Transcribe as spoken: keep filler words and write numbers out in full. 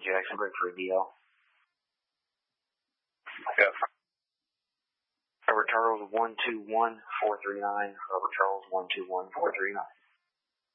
Jackson Brick for a D L. Yes. Robert Charles one two one four three nine. Robert Charles one two one four three nine.